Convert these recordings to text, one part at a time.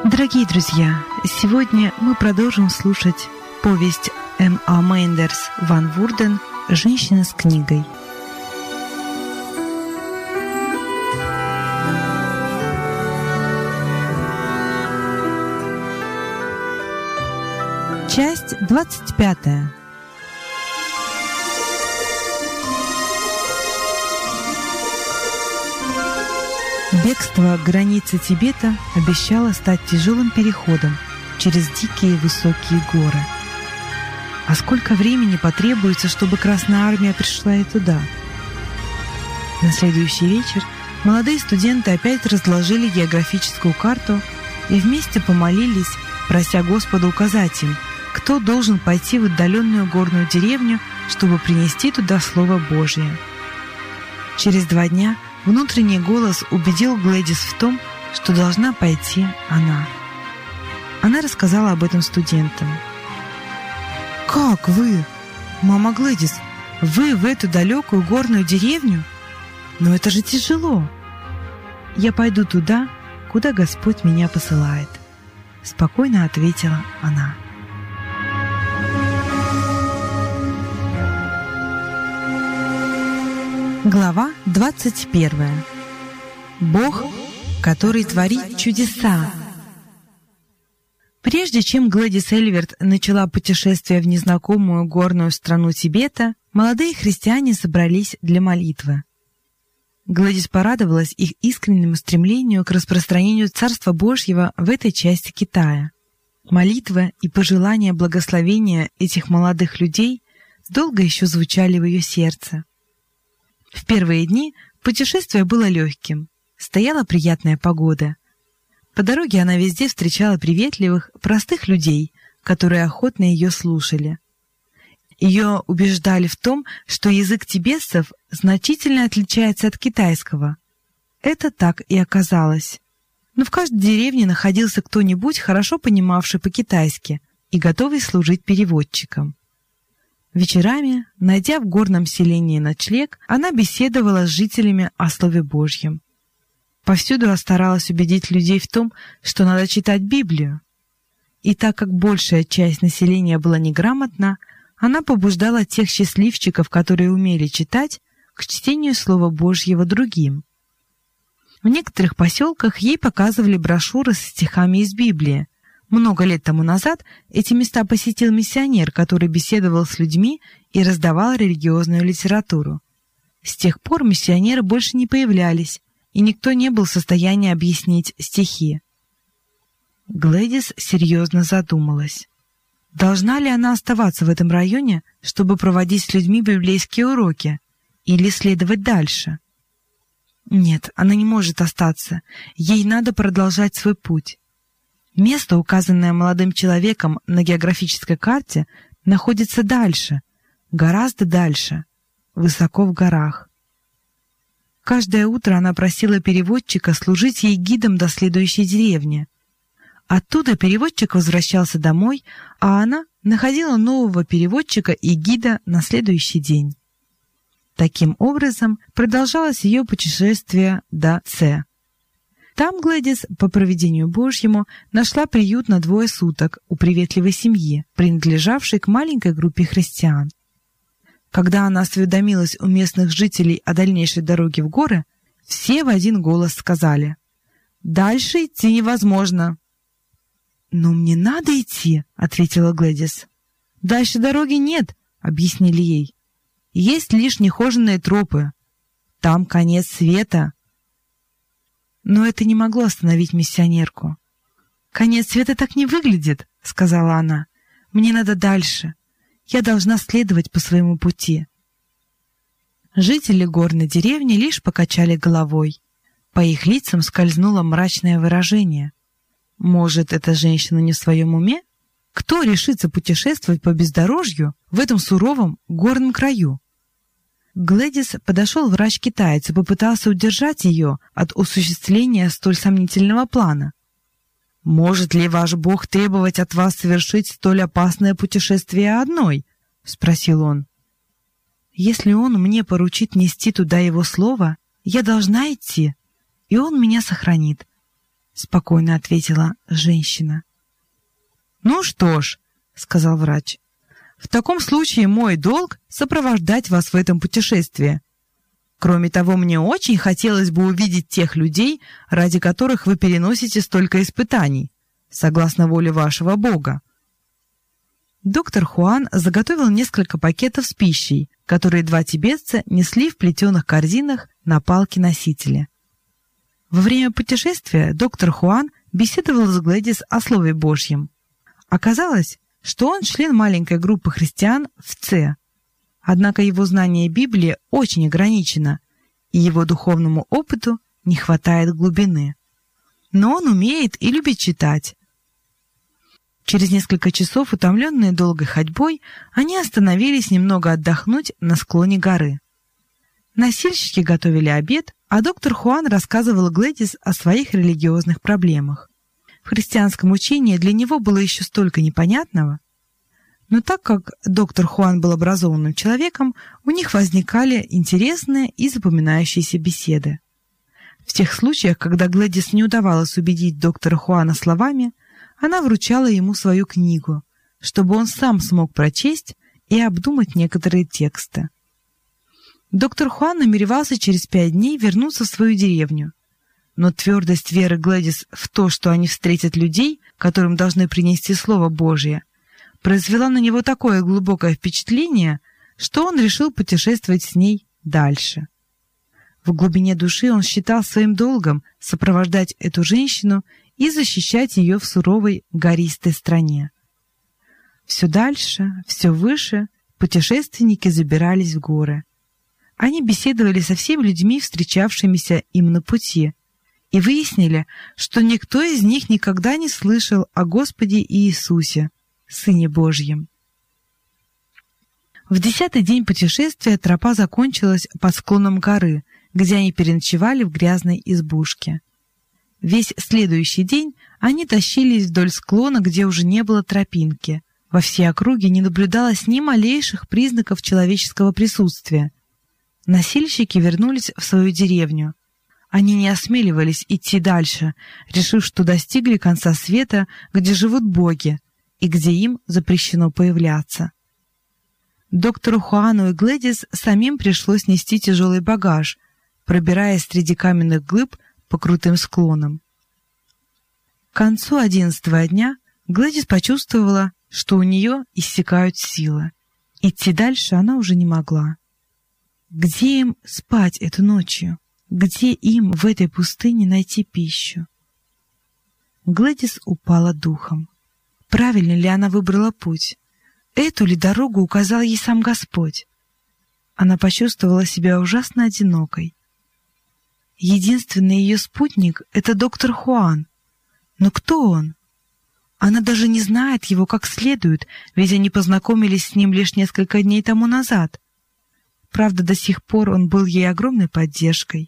Дорогие друзья, сегодня мы продолжим слушать повесть М.А. Мейндерс Ван Вурден «Женщина с книгой». Часть 25. Бегство к границе Тибета обещало стать тяжелым переходом через дикие высокие горы. А сколько времени потребуется, чтобы Красная Армия пришла и туда? На следующий вечер молодые студенты опять разложили географическую карту и вместе помолились, прося Господа указать им, кто должен пойти в отдаленную горную деревню, чтобы принести туда Слово Божие. Через 2 дня внутренний голос убедил Глэдис в том, что должна пойти она. Она рассказала об этом студентам. «Как вы? Мама Глэдис, вы в эту далекую горную деревню? Но это же тяжело!» «Я пойду туда, куда Господь меня посылает», — спокойно ответила она. Глава 21. Бог, который творит чудеса. Прежде чем Глэдис Эльверт начала путешествие в незнакомую горную страну Тибета, молодые христиане собрались для молитвы. Глэдис порадовалась их искреннему стремлению к распространению Царства Божьего в этой части Китая. Молитва и пожелания благословения этих молодых людей долго еще звучали в ее сердце. В первые дни путешествие было легким, стояла приятная погода. По дороге она везде встречала приветливых, простых людей, которые охотно ее слушали. Ее убеждали в том, что язык тибетцев значительно отличается от китайского. Это так и оказалось. Но в каждой деревне находился кто-нибудь, хорошо понимавший по-китайски и готовый служить переводчиком. Вечерами, найдя в горном селении ночлег, она беседовала с жителями о Слове Божьем. Повсюду она старалась убедить людей в том, что надо читать Библию. И так как большая часть населения была неграмотна, она побуждала тех счастливчиков, которые умели читать, к чтению Слова Божьего другим. В некоторых поселках ей показывали брошюры со стихами из Библии. Много лет тому назад эти места посетил миссионер, который беседовал с людьми и раздавал религиозную литературу. С тех пор миссионеры больше не появлялись, и никто не был в состоянии объяснить стихи. Глэдис серьезно задумалась. Должна ли она оставаться в этом районе, чтобы проводить с людьми библейские уроки, или следовать дальше? Нет, она не может остаться, ей надо продолжать свой путь. Место, указанное молодым человеком на географической карте, находится дальше, гораздо дальше, высоко в горах. Каждое утро она просила переводчика служить ей гидом до следующей деревни. Оттуда переводчик возвращался домой, а она находила нового переводчика и гида на следующий день. Таким образом продолжалось ее путешествие до Цэ. Там Глэдис, по провидению Божьему, нашла приют на 2 суток у приветливой семьи, принадлежавшей к маленькой группе христиан. Когда она осведомилась у местных жителей о дальнейшей дороге в горы, все в один голос сказали: «Дальше идти невозможно». «Но мне надо идти», — ответила Глэдис. «Дальше дороги нет», — объяснили ей. «Есть лишь нехоженные тропы. Там конец света». Но это не могло остановить миссионерку. «Конец света так не выглядит», — сказала она. «Мне надо дальше. Я должна следовать по своему пути». Жители горной деревни лишь покачали головой. По их лицам скользнуло мрачное выражение. Может, эта женщина не в своем уме? Кто решится путешествовать по бездорожью в этом суровом горном краю? К Глэдис подошел врач-китаец и попытался удержать ее от осуществления столь сомнительного плана. «Может ли ваш Бог требовать от вас совершить столь опасное путешествие одной?» — спросил он. «Если он мне поручит нести туда его слово, я должна идти, и он меня сохранит», — спокойно ответила женщина. «Ну что ж», — сказал врач, — «в таком случае мой долг — сопровождать вас в этом путешествии. Кроме того, мне очень хотелось бы увидеть тех людей, ради которых вы переносите столько испытаний, согласно воле вашего Бога». Доктор Хуан заготовил несколько пакетов с пищей, которые два тибетца несли в плетеных корзинах на палке-носителе. Во время путешествия доктор Хуан беседовал с Глэдис о Слове Божьем. Оказалось, что он член маленькой группы христиан в Це. Однако его знание Библии очень ограничено, и его духовному опыту не хватает глубины. Но он умеет и любит читать. Через несколько часов, утомленные долгой ходьбой, они остановились немного отдохнуть на склоне горы. Носильщики готовили обед, а доктор Хуан рассказывал Глэдис о своих религиозных проблемах. В христианском учении для него было еще столько непонятного. Но так как доктор Хуан был образованным человеком, у них возникали интересные и запоминающиеся беседы. В тех случаях, когда Глэдис не удавалось убедить доктора Хуана словами, она вручала ему свою книгу, чтобы он сам смог прочесть и обдумать некоторые тексты. Доктор Хуан намеревался через 5 дней вернуться в свою деревню, но твердость веры Глэдис в то, что они встретят людей, которым должны принести Слово Божье, произвела на него такое глубокое впечатление, что он решил путешествовать с ней дальше. В глубине души он считал своим долгом сопровождать эту женщину и защищать ее в суровой гористой стране. Все дальше, все выше путешественники забирались в горы. Они беседовали со всеми людьми, встречавшимися им на пути, и выяснили, что никто из них никогда не слышал о Господе Иисусе, Сыне Божьем. В 10-й день путешествия тропа закончилась под склоном горы, где они переночевали в грязной избушке. Весь следующий день они тащились вдоль склона, где уже не было тропинки. Во всей округе не наблюдалось ни малейших признаков человеческого присутствия. Носильщики вернулись в свою деревню. Они не осмеливались идти дальше, решив, что достигли конца света, где живут боги, и где им запрещено появляться. Доктору Хуану и Глэдис самим пришлось нести тяжелый багаж, пробираясь среди каменных глыб по крутым склонам. К концу 11-го дня Глэдис почувствовала, что у нее иссякают силы. Идти дальше она уже не могла. Где им спать эту ночью? Где им в этой пустыне найти пищу? Глэдис упала духом. Правильно ли она выбрала путь? Эту ли дорогу указал ей сам Господь? Она почувствовала себя ужасно одинокой. Единственный ее спутник — это доктор Хуан. Но кто он? Она даже не знает его как следует, ведь они познакомились с ним лишь несколько дней тому назад. Правда, до сих пор он был ей огромной поддержкой.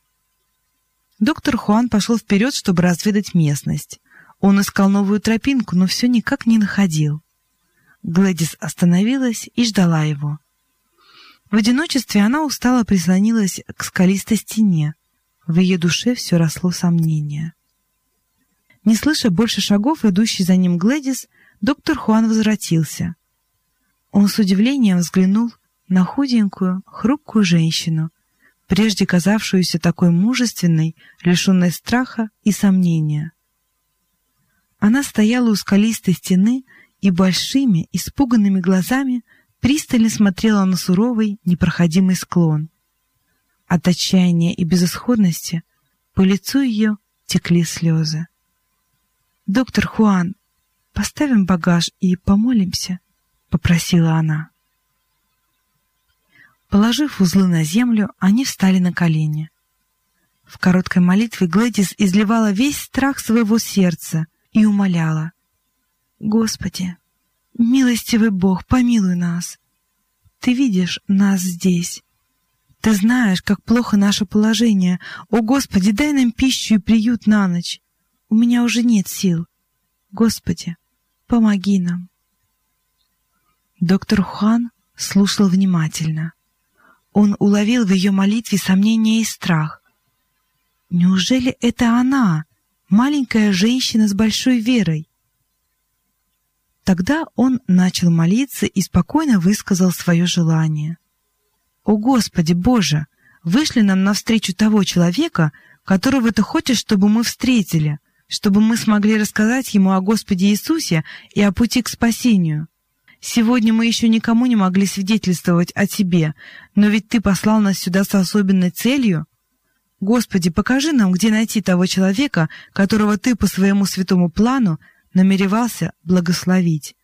Доктор Хуан пошел вперед, чтобы разведать местность. Он искал новую тропинку, но все никак не находил. Глэдис остановилась и ждала его. В одиночестве она устало прислонилась к скалистой стене. В ее душе все росло сомнение. Не слыша больше шагов, идущей за ним Глэдис, доктор Хуан возвратился. Он с удивлением взглянул на худенькую, хрупкую женщину, прежде казавшуюся такой мужественной, лишенной страха и сомнения. Она стояла у скалистой стены и большими, испуганными глазами пристально смотрела на суровый, непроходимый склон. От отчаяния и безысходности по лицу ее текли слезы. «Доктор Хуан, поставим багаж и помолимся», — попросила она. Положив узлы на землю, они встали на колени. В короткой молитве Глэдис изливала весь страх своего сердца и умоляла: «Господи, милостивый Бог, помилуй нас. Ты видишь нас здесь. Ты знаешь, как плохо наше положение. О, Господи, дай нам пищу и приют на ночь. У меня уже нет сил. Господи, помоги нам». Доктор Хуан слушал внимательно. Он уловил в ее молитве сомнение и страх. Неужели это она, маленькая женщина с большой верой. Тогда он начал молиться и спокойно высказал свое желание. «О Господи Боже, вышли нам навстречу того человека, которого Ты хочешь, чтобы мы встретили, чтобы мы смогли рассказать ему о Господе Иисусе и о пути к спасению. Сегодня мы еще никому не могли свидетельствовать о Тебе, но ведь Ты послал нас сюда с особенной целью. Господи, покажи нам, где найти того человека, которого Ты по своему святому плану намеревался благословить».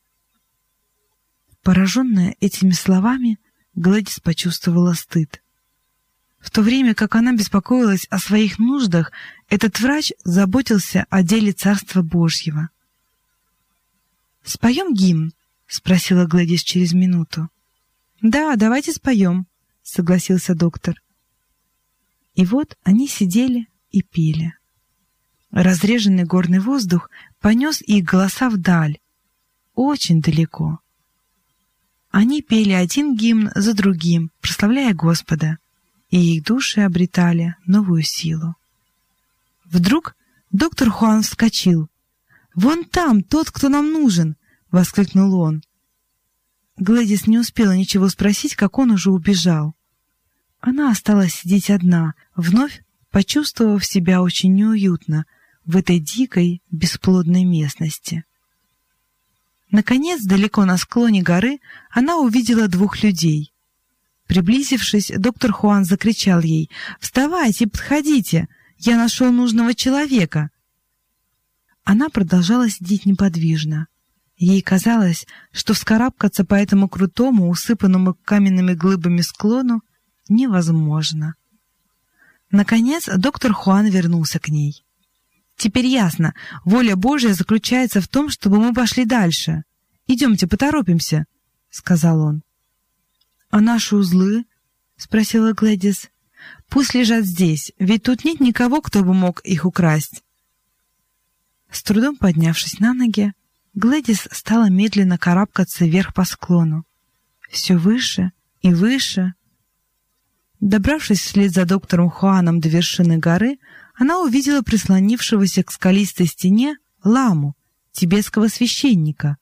Пораженная этими словами, Глэдис почувствовала стыд. В то время как она беспокоилась о своих нуждах, этот врач заботился о деле Царства Божьего. «Споем гимн?» — спросила Глэдис через минуту. «Да, давайте споем», — согласился доктор. И вот они сидели и пели. Разреженный горный воздух понес их голоса вдаль, очень далеко. Они пели один гимн за другим, прославляя Господа, и их души обретали новую силу. Вдруг доктор Хуан вскочил. «Вон там тот, кто нам нужен!» — воскликнул он. Глэдис не успела ничего спросить, как он уже убежал. Она осталась сидеть одна, вновь почувствовав себя очень неуютно в этой дикой, бесплодной местности. Наконец, далеко на склоне горы, она увидела двух людей. Приблизившись, доктор Хуан закричал ей: «Вставайте, подходите! Я нашел нужного человека!» Она продолжала сидеть неподвижно. Ей казалось, что вскарабкаться по этому крутому, усыпанному каменными глыбами склону невозможно. Наконец, доктор Хуан вернулся к ней. «Теперь ясно, воля Божья заключается в том, чтобы мы пошли дальше. Идемте, поторопимся», — сказал он. «А наши узлы?» — спросила Глэдис. «Пусть лежат здесь, ведь тут нет никого, кто бы мог их украсть». С трудом поднявшись на ноги, Глэдис стала медленно карабкаться вверх по склону. Все выше и выше. Добравшись вслед за доктором Хуаном до вершины горы, она увидела прислонившегося к скалистой стене ламу, тибетского священника.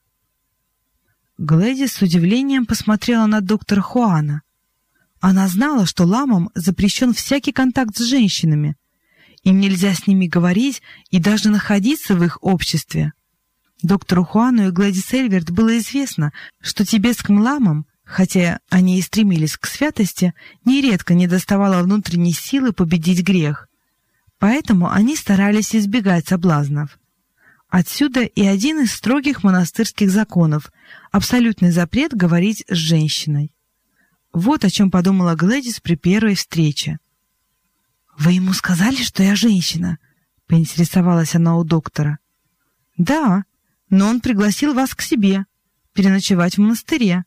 Глэдис с удивлением посмотрела на доктора Хуана. Она знала, что ламам запрещен всякий контакт с женщинами. Им нельзя с ними говорить и даже находиться в их обществе. Доктору Хуану и Глэдис Эльверт было известно, что тибетским ламам, хотя они и стремились к святости, нередко недоставало внутренней силы победить грех. Поэтому они старались избегать соблазнов. Отсюда и один из строгих монастырских законов — абсолютный запрет говорить с женщиной. Вот о чем подумала Глэдис при первой встрече. «Вы ему сказали, что я женщина?» — поинтересовалась она у доктора. «Да, но он пригласил вас к себе, переночевать в монастыре».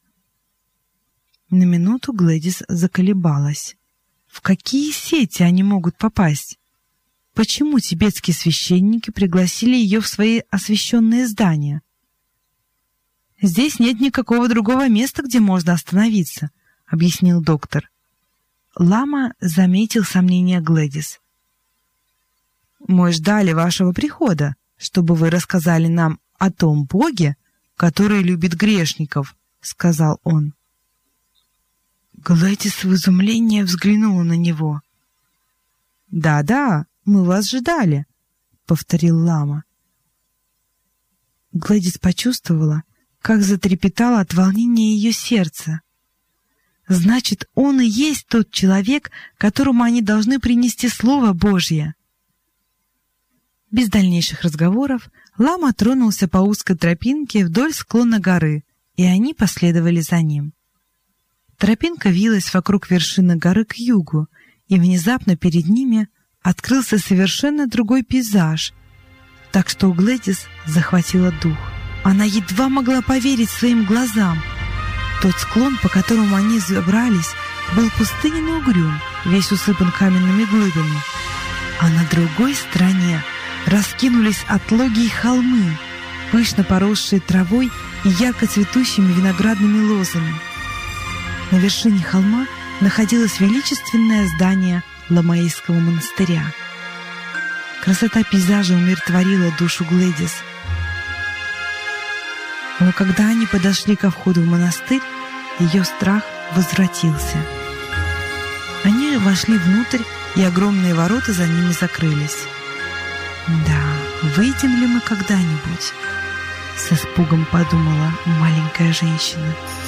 На минуту Глэдис заколебалась. В какие сети они могут попасть? Почему тибетские священники пригласили ее в свои освященные здания? «Здесь нет никакого другого места, где можно остановиться», — объяснил доктор. Лама заметил сомнения Глэдис. «Мы ждали вашего прихода, чтобы вы рассказали нам о том Боге, который любит грешников», — сказал он. Глэдис в изумлении взглянула на него. «Да-да, мы вас ждали», — повторил лама. Глэдис почувствовала, как затрепетало от волнения ее сердце. Значит, он и есть тот человек, которому они должны принести Слово Божье. Без дальнейших разговоров лама тронулся по узкой тропинке вдоль склона горы, и они последовали за ним. Тропинка вилась вокруг вершины горы к югу, и внезапно перед ними открылся совершенно другой пейзаж, так что у Глэдис захватило дух. Она едва могла поверить своим глазам. Тот склон, по которому они забрались, был пустынен и угрюм, весь усыпан каменными глыбами. А на другой стороне раскинулись отлогие холмы, пышно поросшие травой и ярко цветущими виноградными лозами. На вершине холма находилось величественное здание Ламаистского монастыря. Красота пейзажа умиротворила душу Глэдис. Но когда они подошли ко входу в монастырь, ее страх возвратился. Они вошли внутрь, и огромные ворота за ними закрылись. «Да, выйдем ли мы когда-нибудь?» — с испугом подумала маленькая женщина.